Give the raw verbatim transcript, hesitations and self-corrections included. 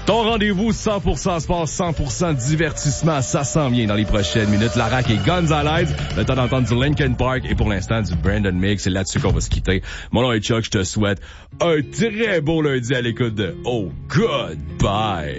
Ton rendez-vous cent pour cent sport, cent pour cent divertissement, ça s'en vient dans les prochaines minutes. La Rack et Gonzalez, le temps d'entendre du Linkin Park et pour l'instant du Brandon Mix. C'est là-dessus qu'on va se quitter. Mon nom est Chuck, je te souhaite un très beau lundi à l'écoute de Oh Goodbye.